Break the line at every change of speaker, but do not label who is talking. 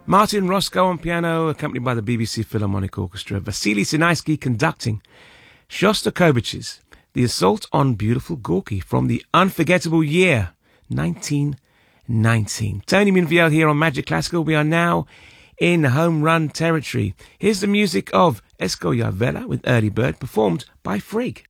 Martin Roscoe on piano, accompanied by the BBC Philharmonic Orchestra. Vasily Sinaisky conducting. Shostakovich's The Assault on Beautiful Gorky from the unforgettable year 1919. Tony Minfield here on Magic Classical. We are now in home run territory. Here's the music of Esko Yarvela with Early Bird, performed by Frigg.